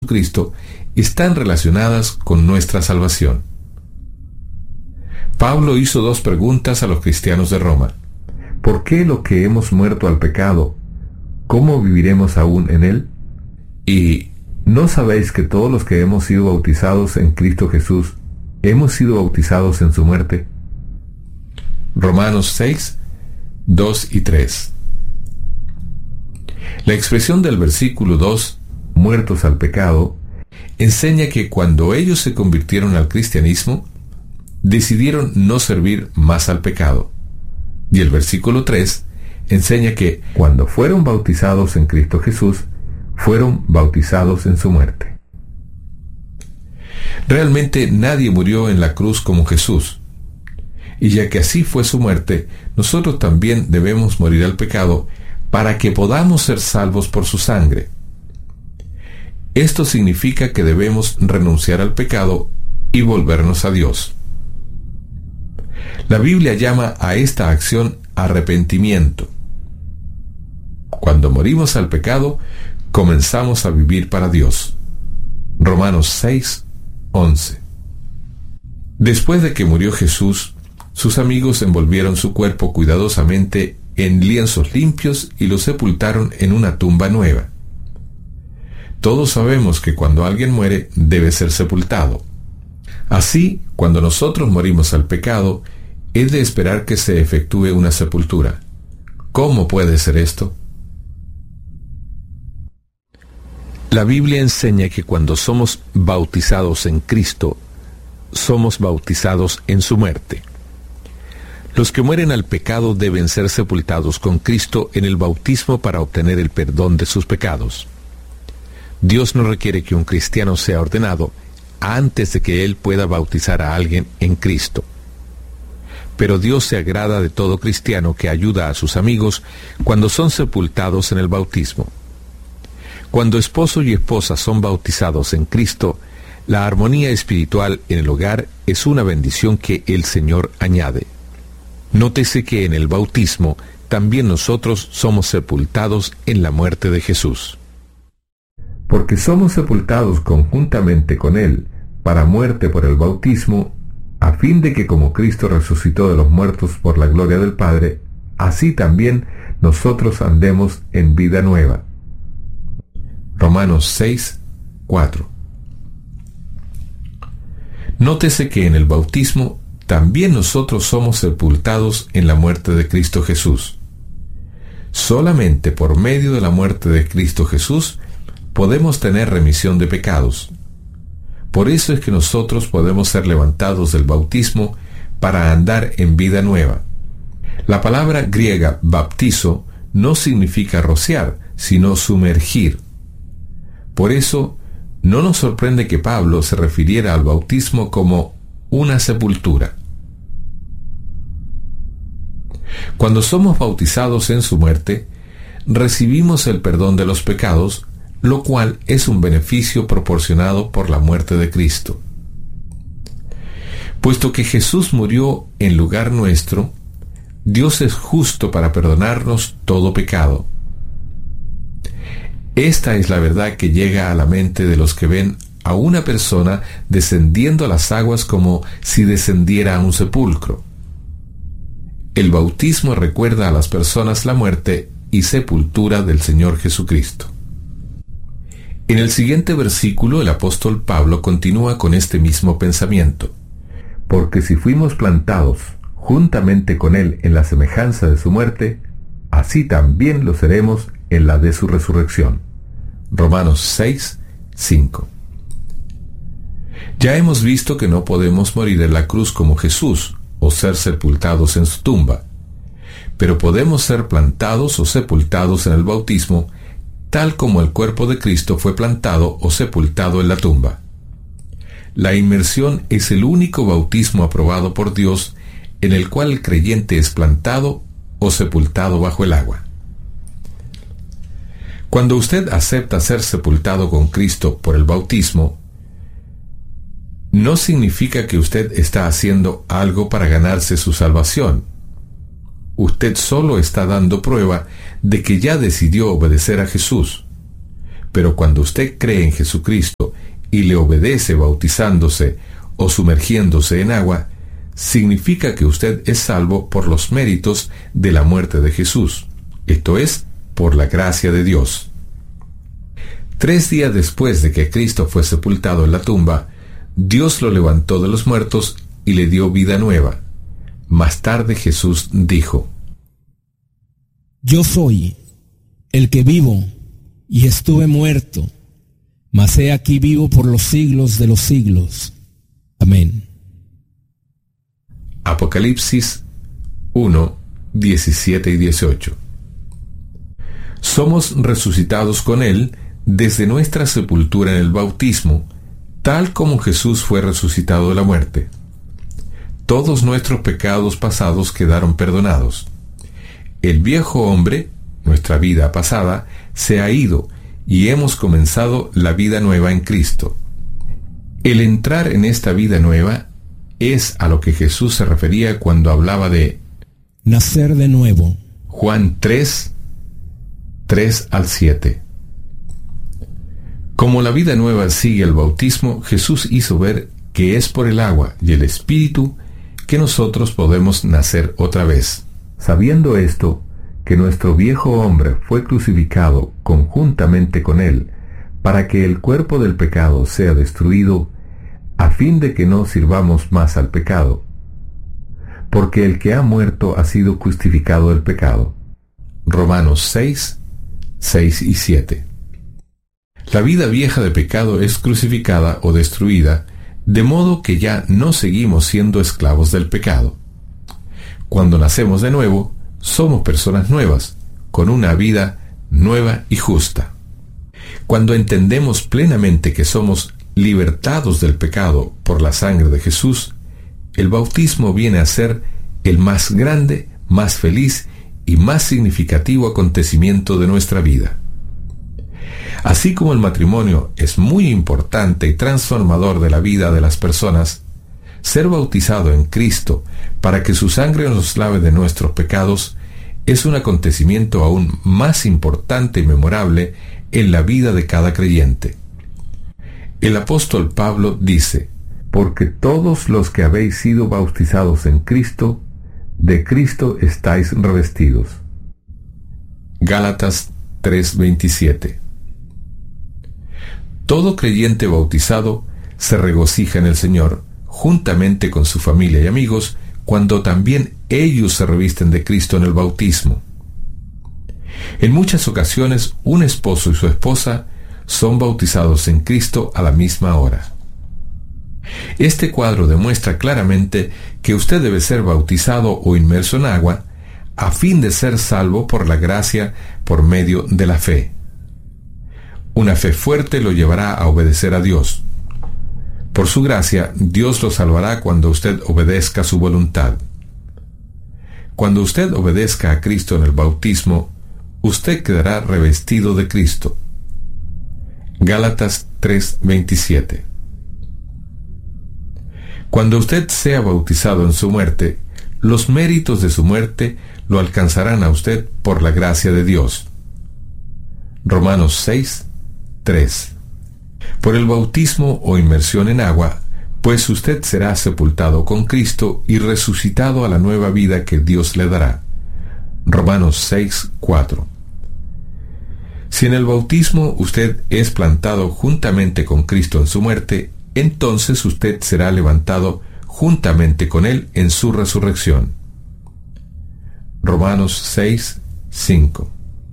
Cristo están relacionadas con nuestra salvación. Pablo hizo dos preguntas a los cristianos de Roma. ¿Por qué lo que hemos muerto al pecado, cómo viviremos aún en él? Y ¿no sabéis que todos los que hemos sido bautizados en Cristo Jesús, hemos sido bautizados en su muerte? Romanos 6, 2 y 3. La expresión del versículo 2, muertos al pecado, enseña que cuando ellos se convirtieron al cristianismo, decidieron no servir más al pecado. Y el versículo 3 enseña que cuando fueron bautizados en Cristo Jesús, fueron bautizados en su muerte. Realmente nadie murió en la cruz como Jesús. Y ya que así fue su muerte, nosotros también debemos morir al pecado para que podamos ser salvos por su sangre. Esto significa que debemos renunciar al pecado y volvernos a Dios. La Biblia llama a esta acción arrepentimiento. Cuando morimos al pecado, comenzamos a vivir para Dios. Romanos 6, 11. Después de que murió Jesús, sus amigos envolvieron su cuerpo cuidadosamente en lienzos limpios y lo sepultaron en una tumba nueva. Todos sabemos que cuando alguien muere debe ser sepultado. Así, cuando nosotros morimos al pecado, es de esperar que se efectúe una sepultura. ¿Cómo puede ser esto? La Biblia enseña que cuando somos bautizados en Cristo, somos bautizados en su muerte. Los que mueren al pecado deben ser sepultados con Cristo en el bautismo para obtener el perdón de sus pecados. Dios no requiere que un cristiano sea ordenado antes de que él pueda bautizar a alguien en Cristo. Pero Dios se agrada de todo cristiano que ayuda a sus amigos cuando son sepultados en el bautismo. Cuando esposo y esposa son bautizados en Cristo, la armonía espiritual en el hogar es una bendición que el Señor añade. Nótese que en el bautismo también nosotros somos sepultados en la muerte de Jesús. Porque somos sepultados conjuntamente con Él para muerte por el bautismo, a fin de que como Cristo resucitó de los muertos por la gloria del Padre, así también nosotros andemos en vida nueva. Romanos 6, 4. Nótese que en el bautismo también nosotros somos sepultados en la muerte de Cristo Jesús. Solamente por medio de la muerte de Cristo Jesús podemos tener remisión de pecados. Por eso es que nosotros podemos ser levantados del bautismo para andar en vida nueva. La palabra griega baptizo no significa rociar, sino sumergir. Por eso, no nos sorprende que Pablo se refiriera al bautismo como una sepultura. Cuando somos bautizados en su muerte, recibimos el perdón de los pecados, lo cual es un beneficio proporcionado por la muerte de Cristo. Puesto que Jesús murió en lugar nuestro, Dios es justo para perdonarnos todo pecado. Esta es la verdad que llega a la mente de los que ven a una persona descendiendo a las aguas como si descendiera a un sepulcro. El bautismo recuerda a las personas la muerte y sepultura del Señor Jesucristo. En el siguiente versículo el apóstol Pablo continúa con este mismo pensamiento. Porque si fuimos plantados juntamente con Él en la semejanza de su muerte, así también lo seremos en la de su resurrección. Romanos 6, 5. Ya hemos visto que no podemos morir en la cruz como Jesús, o ser sepultados en su tumba, pero podemos ser plantados o sepultados en el bautismo, tal como el cuerpo de Cristo fue plantado o sepultado en la tumba. La inmersión es el único bautismo aprobado por Dios en el cual el creyente es plantado o sepultado bajo el agua. Cuando usted acepta ser sepultado con Cristo por el bautismo, no significa que usted está haciendo algo para ganarse su salvación. Usted solo está dando prueba de que ya decidió obedecer a Jesús. Pero cuando usted cree en Jesucristo y le obedece bautizándose o sumergiéndose en agua, significa que usted es salvo por los méritos de la muerte de Jesús, esto es, por la gracia de Dios. 3 días después de que Cristo fue sepultado en la tumba, Dios lo levantó de los muertos y le dio vida nueva. Más tarde Jesús dijo: Yo soy el que vivo y estuve muerto, mas he aquí vivo por los siglos de los siglos. Amén. Apocalipsis 1, 17 y 18. Somos resucitados con Él desde nuestra sepultura en el bautismo, tal como Jesús fue resucitado de la muerte. Todos nuestros pecados pasados quedaron perdonados. El viejo hombre, nuestra vida pasada, se ha ido y hemos comenzado la vida nueva en Cristo. El entrar en esta vida nueva es a lo que Jesús se refería cuando hablaba de nacer de nuevo. Juan 3, 3 al 7. Como la vida nueva sigue el bautismo, Jesús hizo ver que es por el agua y el Espíritu que nosotros podemos nacer otra vez. Sabiendo esto, que nuestro viejo hombre fue crucificado conjuntamente con él, para que el cuerpo del pecado sea destruido, a fin de que no sirvamos más al pecado. Porque el que ha muerto ha sido justificado del pecado. Romanos 6, 6 y 7. La vida vieja de pecado es crucificada o destruida, de modo que ya no seguimos siendo esclavos del pecado. Cuando nacemos de nuevo, somos personas nuevas, con una vida nueva y justa. Cuando entendemos plenamente que somos libertados del pecado por la sangre de Jesús, el bautismo viene a ser el más grande, más feliz y más significativo acontecimiento de nuestra vida. Así como el matrimonio es muy importante y transformador de la vida de las personas, ser bautizado en Cristo para que su sangre nos lave de nuestros pecados es un acontecimiento aún más importante y memorable en la vida de cada creyente. El apóstol Pablo dice: porque todos los que habéis sido bautizados en Cristo, de Cristo estáis revestidos. Gálatas 3:27. Todo creyente bautizado se regocija en el Señor, juntamente con su familia y amigos, cuando también ellos se revisten de Cristo en el bautismo. En muchas ocasiones, un esposo y su esposa son bautizados en Cristo a la misma hora. Este cuadro demuestra claramente que usted debe ser bautizado o inmerso en agua a fin de ser salvo por la gracia por medio de la fe. Una fe fuerte lo llevará a obedecer a Dios. Por su gracia, Dios lo salvará cuando usted obedezca su voluntad. Cuando usted obedezca a Cristo en el bautismo, usted quedará revestido de Cristo. Gálatas 3:27. Cuando usted sea bautizado en su muerte, los méritos de su muerte lo alcanzarán a usted por la gracia de Dios. Romanos 6:3. Por el bautismo o inmersión en agua, pues usted será sepultado con Cristo y resucitado a la nueva vida que Dios le dará. Romanos 6:4. Si en el bautismo usted es plantado juntamente con Cristo en su muerte, entonces usted será levantado juntamente con Él en su resurrección. Romanos 6:5.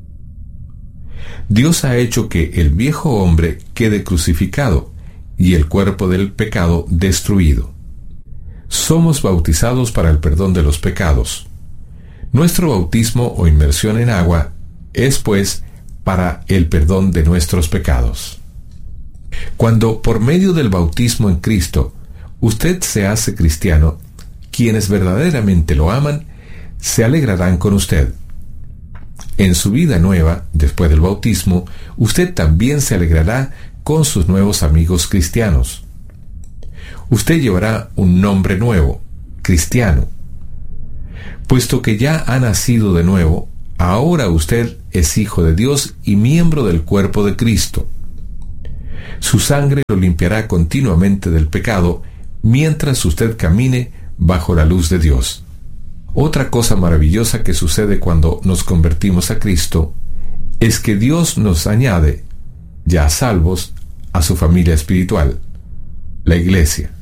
Dios ha hecho que el viejo hombre quede crucificado y el cuerpo del pecado destruido. Somos bautizados para el perdón de los pecados. Nuestro bautismo o inmersión en agua es, pues, para el perdón de nuestros pecados. Cuando, por medio del bautismo en Cristo, usted se hace cristiano, quienes verdaderamente lo aman, se alegrarán con usted. En su vida nueva, después del bautismo, usted también se alegrará con sus nuevos amigos cristianos. Usted llevará un nombre nuevo, cristiano. Puesto que ya ha nacido de nuevo, ahora usted es hijo de Dios y miembro del cuerpo de Cristo. Su sangre lo limpiará continuamente del pecado mientras usted camine bajo la luz de Dios. Otra cosa maravillosa que sucede cuando nos convertimos a Cristo es que Dios nos añade, ya salvos, a su familia espiritual, la Iglesia.